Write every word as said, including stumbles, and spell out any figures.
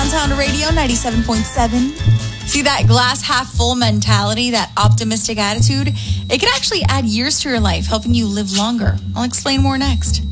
Downtown Radio ninety-seven point seven. See, that glass half full mentality, that optimistic attitude, it can actually add years to your life, helping you live longer. I'll explain more next.